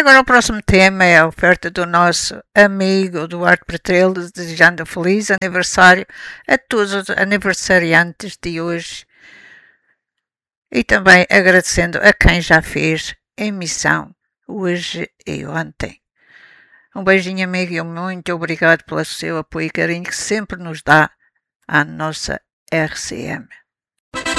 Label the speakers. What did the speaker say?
Speaker 1: agora o próximo tema é a oferta do nosso amigo Duarte Pretrelo, desejando um feliz aniversário a todos os aniversariantes de hoje e também agradecendo a quem já fez emissão hoje e ontem. Um beijinho, amigo, e muito obrigado pelo seu apoio e carinho que sempre nos dá à nossa RCM.